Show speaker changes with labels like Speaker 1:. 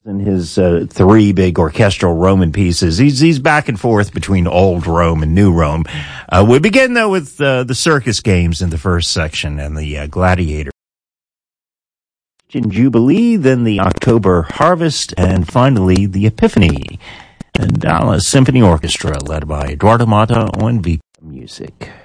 Speaker 1: in his three big orchestral Roman pieces. He's back and forth between old Rome and new Rome. We begin, though, with the circus games in the first section and the gladiator. Jubilee, then the October Harvest, and finally the Epiphany. And Dallas Symphony Orchestra, led by Eduardo Mata on VP Music.